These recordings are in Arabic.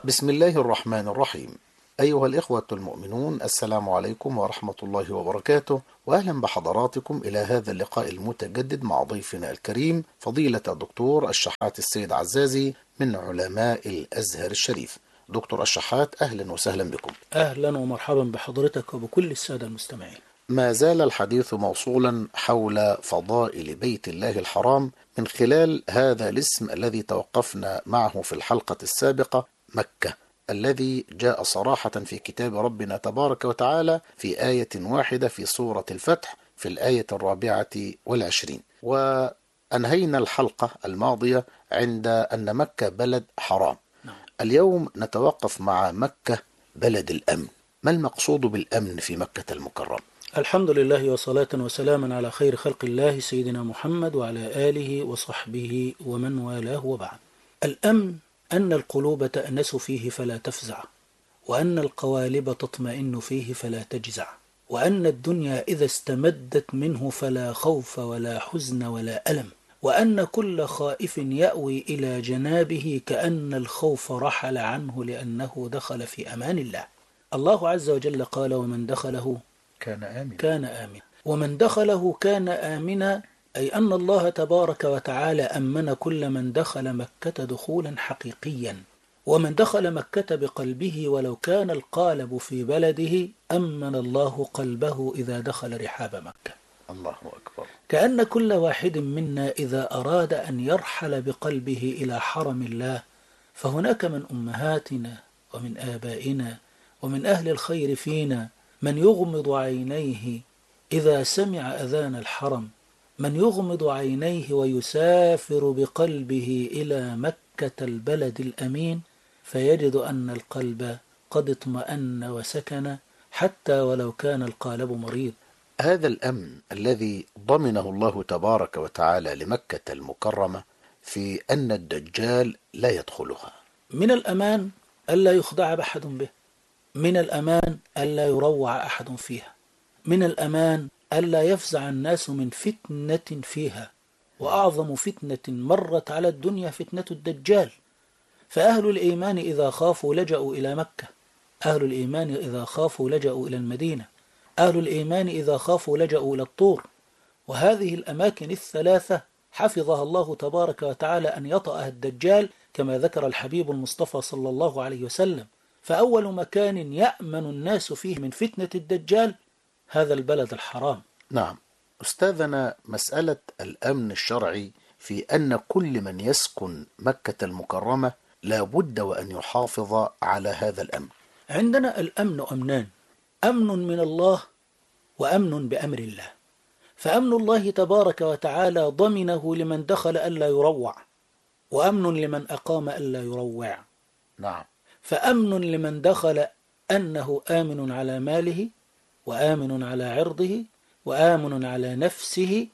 بسم الله الرحمن الرحيم. أيها الإخوة المؤمنون، السلام عليكم ورحمة الله وبركاته، وأهلا بحضراتكم إلى هذا اللقاء المتجدد مع ضيفنا الكريم فضيلة الدكتور الشحات السيد عزازي من علماء الأزهر الشريف. دكتور الشحات، أهلا وسهلا بكم. أهلا ومرحبا بحضرتك وبكل السادة المستمعين. ما زال الحديث موصولا حول فضائل بيت الله الحرام من خلال هذا الاسم الذي توقفنا معه في الحلقة السابقة، مكة، الذي جاء صراحة في كتاب ربنا تبارك وتعالى في آية واحدة في سورة الفتح في الآية 24. وأنهينا الحلقة الماضية عند أن مكة بلد حرام. اليوم نتوقف مع مكة بلد الأمن. ما المقصود بالأمن في مكة المكرمة؟ الحمد لله وصلاة وسلاما على خير خلق الله سيدنا محمد وعلى آله وصحبه ومن والاه، وبعد. الأمن أن القلوب تأنس فيه فلا تفزع، وأن القوالب تطمئن فيه فلا تجزع، وأن الدنيا إذا استمدت منه فلا خوف ولا حزن ولا ألم، وأن كل خائف يأوي إلى جنابه كأن الخوف رحل عنه لأنه دخل في أمان الله. الله عز وجل قال: ومن دخله كان آمنا. ومن دخله كان آمنا، أي أن الله تبارك وتعالى أمن كل من دخل مكة دخولا حقيقيا. ومن دخل مكة بقلبه ولو كان القالب في بلده أمن الله قلبه إذا دخل رحاب مكة. الله أكبر. كأن كل واحد منا إذا أراد أن يرحل بقلبه إلى حرم الله، فهناك من أمهاتنا ومن آبائنا ومن أهل الخير فينا من يغمض عينيه إذا سمع أذان الحرم، من يغمض عينيه ويسافر بقلبه إلى مكة البلد الأمين، فيجد أن القلب قد اطمأن وسكن حتى ولو كان القالب مريض. هذا الأمن الذي ضمنه الله تبارك وتعالى لمكة المكرمة في أن الدجال لا يدخلها. من الأمان ألا يخدع أحد به، من الأمان ألا يروع أحد فيها، من الأمان ألا يفزع الناس من فتنة فيها. وأعظم فتنة مرت على الدنيا فتنة الدجال. فأهل الإيمان إذا خافوا لجأوا إلى مكة، أهل الإيمان إذا خافوا لجأوا إلى المدينة، أهل الإيمان إذا خافوا لجأوا إلى الطور. وهذه الأماكن الثلاثة حفظها الله تبارك وتعالى أن يطأها الدجال كما ذكر الحبيب المصطفى صلى الله عليه وسلم. فأول مكان يأمن الناس فيه من فتنة الدجال هذا البلد الحرام. نعم أستاذنا، مسألة الأمن الشرعي في أن كل من يسكن مكة المكرمة لا بد وأن يحافظ على هذا الأمن. عندنا الأمن أمنان: أمن من الله وأمن بأمر الله. فأمن الله تبارك وتعالى ضمنه لمن دخل ألا يروع، وأمن لمن أقام ألا يروع. نعم. فأمن لمن دخل أنه آمن على ماله، وآمن على عرضه، وآمن على نفسه.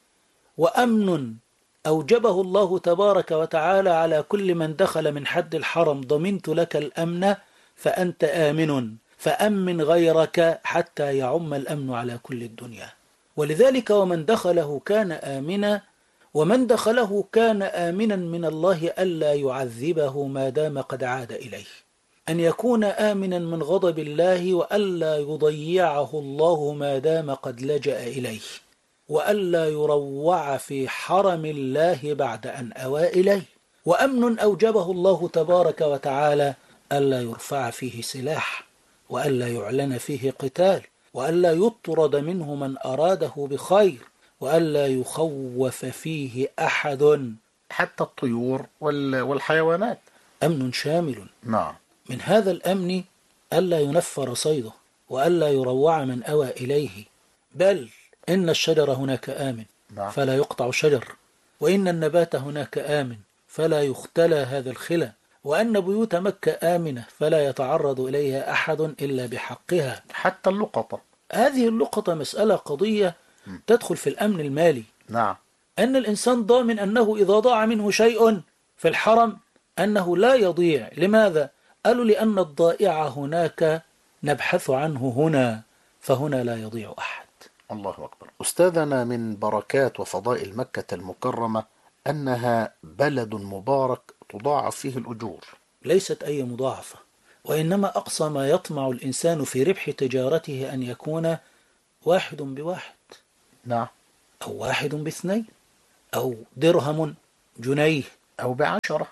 وأمن أوجبه الله تبارك وتعالى على كل من دخل من حد الحرم: ضمنت لك الأمن فأنت آمن، فأمن غيرك حتى يعم الأمن على كل الدنيا. ولذلك ومن دخله كان آمنا، ومن دخله كان آمنا من الله ألا يعذبه ما دام قد عاد إليه، أن يكون آمنا من غضب الله وألا يضيعه الله ما دام قد لجأ إليه، وألا يروع في حرم الله بعد أن أوى إليه. وأمن أوجبه الله تبارك وتعالى ألا يرفع فيه سلاح، وألا يعلن فيه قتال، وألا يطرد منه من أراده بخير، وألا يخوف فيه أحد، حتى الطيور والحيوانات. أمن شامل. نعم. من هذا الأمن ألا ينفر صيده، وألا يروع من أوى إليه، بل إن الشجر هناك آمن فلا يقطع شجر، وإن النبات هناك آمن فلا يختلى هذا الخلا، وأن بيوت مكة آمنة فلا يتعرض إليها أحد إلا بحقها، حتى اللقطة. هذه اللقطة مسألة قضية تدخل في الأمن المالي. نعم. أن الإنسان ضامن أنه إذا ضاع منه شيء في الحرم أنه لا يضيع. لماذا؟ قالوا لأن الضائع هناك نبحث عنه هنا، فهنا لا يضيع أحد. الله أكبر. أستاذنا، من بركات وفضائل مكة المكرمة أنها بلد مبارك تضاعف فيه الأجور. ليست أي مضاعفة، وإنما أقصى ما يطمع الإنسان في ربح تجارته أن يكون 1 بواحد، نعم، أو 1 باثنين، أو درهم جنيه، أو ب10.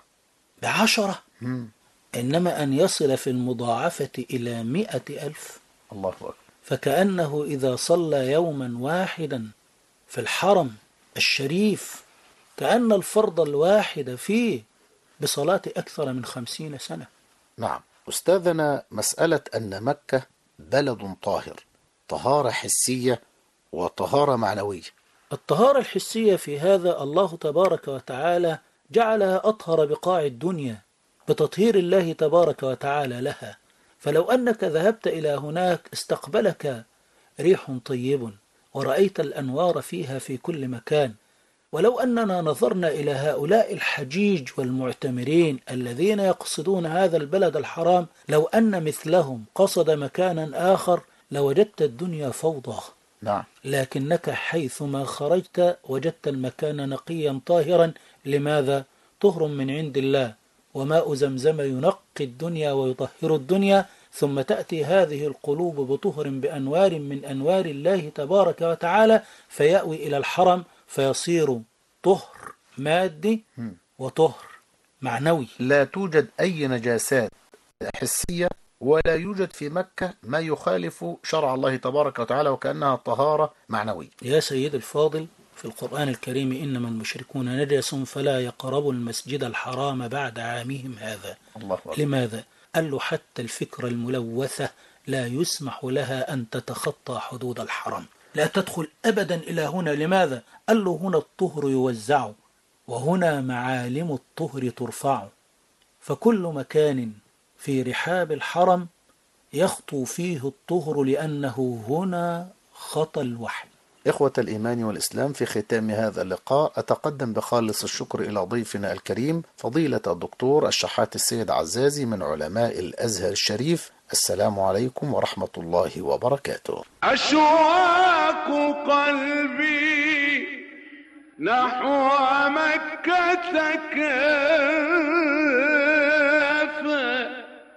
ب10. مم. إنما أن يصل في المضاعفة إلى 100,000. الله أكبر. فكأنه إذا صلى يوما واحدا في الحرم الشريف كأن الفرض الواحد فيه بصلاة أكثر من 50 سنة. نعم أستاذنا، مسألة أن مكة بلد طاهر، طهارة حسية وطهارة معنوية. الطهارة الحسية في هذا الله تبارك وتعالى جعلها أطهر بقاع الدنيا بتطهير الله تبارك وتعالى لها. فلو أنك ذهبت إلى هناك استقبلك ريح طيب ورأيت الأنوار فيها في كل مكان. ولو أننا نظرنا إلى هؤلاء الحجيج والمعتمرين الذين يقصدون هذا البلد الحرام، لو أن مثلهم قصد مكانا آخر لوجدت الدنيا فوضى. نعم. لكنك حيثما خرجت وجدت المكان نقيا طاهرا. لماذا؟ طهر من عند الله، وماء زمزم ينقي الدنيا ويطهر الدنيا. ثم تأتي هذه القلوب بطهر بأنوار من أنوار الله تبارك وتعالى، فيأوي إلى الحرم فيصير طهر مادي وطهر معنوي. لا توجد أي نجاسات حسية، ولا يوجد في مكة ما يخالف شرع الله تبارك وتعالى، وكأنها طهارة معنوية. يا سيد الفاضل، في القرآن الكريم إنما المشركون نجس فلا يقربوا المسجد الحرام بعد عامهم هذا. الله أكبر. لماذا؟ قال له حتى الفكرة الملوثة لا يسمح لها أن تتخطى حدود الحرم، لا تدخل أبدا إلى هنا. لماذا؟ قال له هنا الطهر يوزع، وهنا معالم الطهر ترفع، فكل مكان في رحاب الحرم يخطو فيه الطهر لأنه هنا خطى الوحي. إخوة الإيمان والإسلام، في ختام هذا اللقاء أتقدم بخالص الشكر إلى ضيفنا الكريم فضيلة الدكتور الشحات السيد عزازي من علماء الأزهر الشريف. السلام عليكم ورحمة الله وبركاته. أشواق قلبي نحو مكة